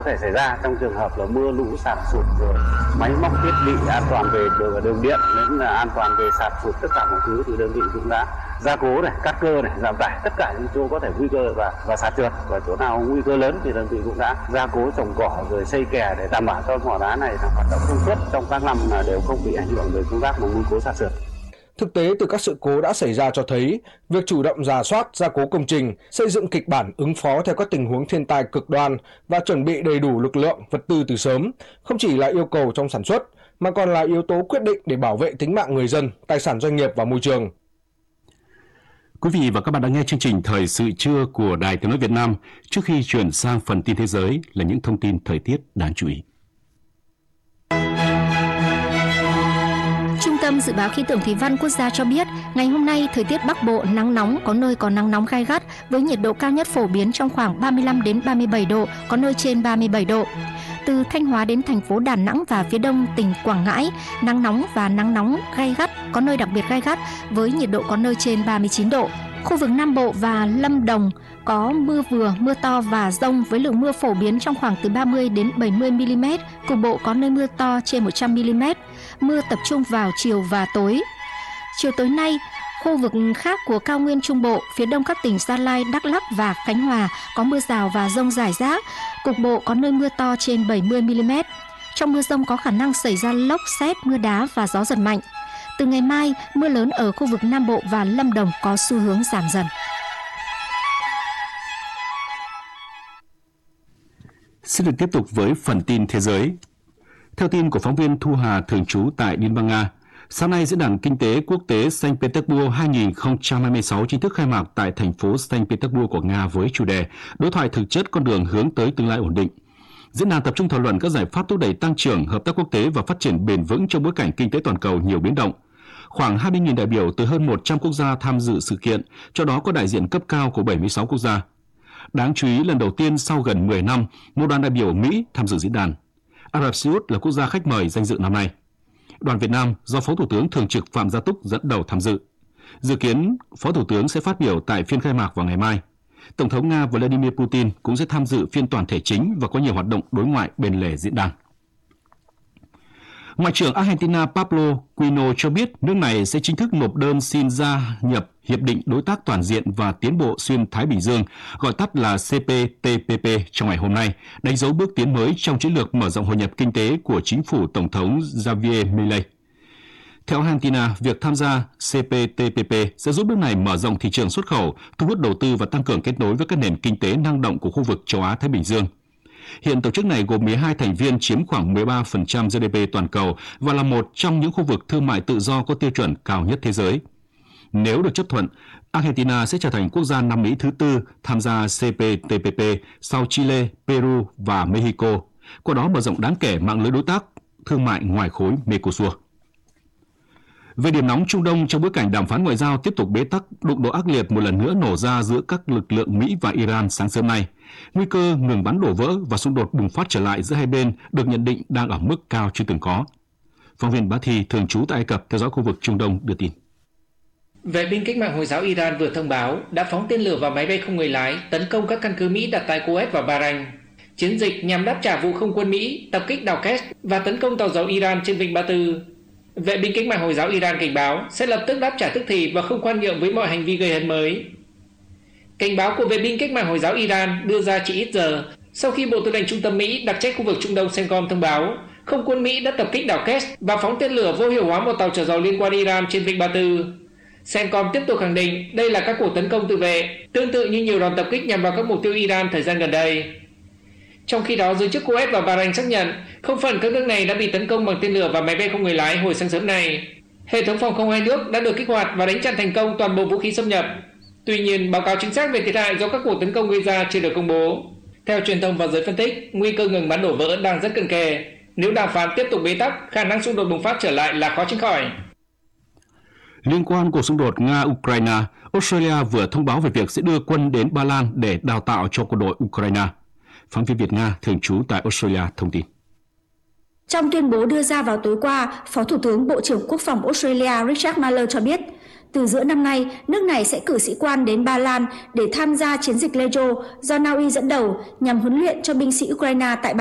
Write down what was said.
Có thể xảy ra trong trường hợp là mưa lũ sạt sụt, rồi máy móc thiết bị an toàn về đường điện đến là an toàn về sạt sụt, tất cả mọi thứ thì đơn vị cũng đã gia cố này, cắt cơ này, giảm tải tất cả những chỗ có thể nguy cơ và sạt trượt, và chỗ nào nguy cơ lớn thì đơn vị cũng đã gia cố trồng cỏ rồi xây kè để đảm bảo cho mỏ đá này hoạt động thông suốt trong các năm là đều không bị ảnh hưởng đến công tác mà nguy cơ sạt trượt. Thực tế từ các sự cố đã xảy ra cho thấy, việc chủ động rà soát, gia cố công trình, xây dựng kịch bản ứng phó theo các tình huống thiên tai cực đoan và chuẩn bị đầy đủ lực lượng, vật tư từ sớm, không chỉ là yêu cầu trong sản xuất, mà còn là yếu tố quyết định để bảo vệ tính mạng người dân, tài sản doanh nghiệp và môi trường. Quý vị và các bạn đang nghe chương trình Thời sự trưa của Đài Tiếng nói Việt Nam. Trước khi chuyển sang phần tin thế giới là những thông tin thời tiết đáng chú ý. Trung tâm Dự báo Khí tượng Thủy văn Quốc gia cho biết, ngày hôm nay thời tiết Bắc Bộ nắng nóng, có nơi có nắng nóng gay gắt với nhiệt độ cao nhất phổ biến trong khoảng 35 đến 37 độ, có nơi trên 37 độ. Từ Thanh Hóa đến thành phố Đà Nẵng và phía đông tỉnh Quảng Ngãi, nắng nóng và nắng nóng gay gắt, có nơi đặc biệt gay gắt với nhiệt độ có nơi trên 39 độ. Khu vực Nam Bộ và Lâm Đồng có mưa vừa, mưa to và dông với lượng mưa phổ biến trong khoảng từ 30 đến 70 mm, cục bộ có nơi mưa to trên 100 mm. Mưa tập trung vào chiều và tối. Chiều tối nay, khu vực khác của cao nguyên Trung Bộ, phía đông các tỉnh Gia Lai, Đắk Lắk và Khánh Hòa có mưa rào và dông rải rác, cục bộ có nơi mưa to trên 70 mm. Trong mưa dông có khả năng xảy ra lốc, sét, mưa đá và gió giật mạnh. Từ ngày mai, mưa lớn ở khu vực Nam Bộ và Lâm Đồng có xu hướng giảm dần. Xin được tiếp tục với phần tin thế giới. Theo tin của phóng viên Thu Hà thường trú tại Liên bang Nga, sáng nay Diễn đàn Kinh tế Quốc tế Saint Petersburg 2026 chính thức khai mạc tại thành phố Saint Petersburg của Nga với chủ đề Đối thoại thực chất con đường hướng tới tương lai ổn định. Diễn đàn tập trung thảo luận các giải pháp thúc đẩy tăng trưởng, hợp tác quốc tế và phát triển bền vững trong bối cảnh kinh tế toàn cầu nhiều biến động. Khoảng 20.000 đại biểu từ hơn 100 quốc gia tham dự sự kiện, trong đó có đại diện cấp cao của 76 quốc gia. Đáng chú ý, lần đầu tiên sau gần 10 năm, một đoàn đại biểu Mỹ tham dự diễn đàn. Ả Rập Xê Út là quốc gia khách mời danh dự năm nay. Đoàn Việt Nam do Phó Thủ tướng Thường trực Phạm Gia Túc dẫn đầu tham dự. Dự kiến, Phó Thủ tướng sẽ phát biểu tại phiên khai mạc vào ngày mai. Tổng thống Nga Vladimir Putin cũng sẽ tham dự phiên toàn thể chính và có nhiều hoạt động đối ngoại bên lề diễn đàn. Ngoại trưởng Argentina Pablo Quino cho biết nước này sẽ chính thức nộp đơn xin gia nhập Hiệp định Đối tác Toàn diện và Tiến bộ Xuyên Thái Bình Dương, gọi tắt là CPTPP trong ngày hôm nay, đánh dấu bước tiến mới trong chiến lược mở rộng hội nhập kinh tế của chính phủ Tổng thống Javier Milei. Theo Argentina, việc tham gia CPTPP sẽ giúp nước này mở rộng thị trường xuất khẩu, thu hút đầu tư và tăng cường kết nối với các nền kinh tế năng động của khu vực châu Á-Thái Bình Dương. Hiện tổ chức này gồm 12 thành viên chiếm khoảng 13% GDP toàn cầu và là một trong những khu vực thương mại tự do có tiêu chuẩn cao nhất thế giới. Nếu được chấp thuận, Argentina sẽ trở thành quốc gia Nam Mỹ thứ tư tham gia CPTPP sau Chile, Peru và Mexico, qua đó mở rộng đáng kể mạng lưới đối tác thương mại ngoài khối Mercosur. Về điểm nóng Trung Đông trong bối cảnh đàm phán ngoại giao tiếp tục bế tắc, đụng độ ác liệt một lần nữa nổ ra giữa các lực lượng Mỹ và Iran sáng sớm nay. Nguy cơ ngừng bắn đổ vỡ và xung đột bùng phát trở lại giữa hai bên được nhận định đang ở mức cao chưa từng có. Phóng viên Bá Thi thường trú tại Ai Cập theo dõi khu vực Trung Đông đưa tin. Vệ binh cách mạng Hồi giáo Iran vừa thông báo đã phóng tên lửa và máy bay không người lái tấn công các căn cứ Mỹ đặt tại Kuwait và Bahrain. Chiến dịch nhằm đáp trả vụ không quân Mỹ tập kích đảo Kerch và tấn công tàu dầu Iran trên vịnh Ba Tư. Vệ binh cách mạng Hồi giáo Iran cảnh báo sẽ lập tức đáp trả tức thì và không khoan nhượng với mọi hành vi gây hấn mới. Cảnh báo của vệ binh cách mạng Hồi giáo Iran đưa ra chỉ ít giờ sau khi Bộ Tư lệnh Trung tâm Mỹ đặc trách khu vực Trung Đông CENTCOM thông báo không quân Mỹ đã tập kích đảo Kerch và phóng tên lửa vô hiệu hóa một tàu chở dầu liên quan Iran trên vịnh Ba Tư. CENTCOM tiếp tục khẳng định đây là các cuộc tấn công tự vệ, tương tự như nhiều đòn tập kích nhằm vào các mục tiêu Iran thời gian gần đây. Trong khi đó, giới chức Kuwait và Bahrain xác nhận không phận các nước này đã bị tấn công bằng tên lửa và máy bay không người lái hồi sáng sớm này. Hệ thống phòng không hai nước đã được kích hoạt và đánh chặn thành công toàn bộ vũ khí xâm nhập. Tuy nhiên, báo cáo chính xác về thiệt hại do các cuộc tấn công gây ra chưa được công bố. Theo truyền thông và giới phân tích, nguy cơ ngừng bắn đổ vỡ đang rất cận kề. Nếu đàm phán tiếp tục bế tắc, khả năng xung đột bùng phát trở lại là khó tránh khỏi. Liên quan cuộc xung đột Nga-Ukraine, Australia vừa thông báo về việc sẽ đưa quân đến Ba Lan để đào tạo cho quân đội Ukraine. Phóng viên Việt Nga thường trú tại Australia thông tin. Trong tuyên bố đưa ra vào tối qua, Phó Thủ tướng Bộ trưởng Quốc phòng Australia Richard Marles cho biết, Từ giữa năm nay, nước này sẽ cử sĩ quan đến Ba Lan để tham gia chiến dịch Legion do Na Uy dẫn đầu nhằm huấn luyện cho binh sĩ Ukraine tại